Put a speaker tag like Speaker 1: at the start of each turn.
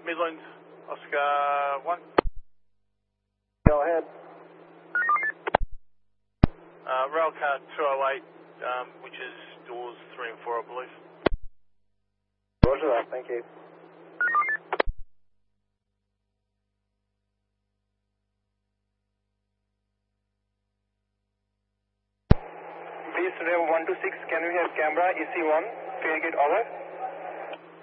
Speaker 1: Midland, Oscar 1.
Speaker 2: Go ahead.
Speaker 1: Railcar 208, which is doors 3 and 4, I believe.
Speaker 2: Roger that, thank you. Please, Rev 126, can we have camera EC1, fairgate over?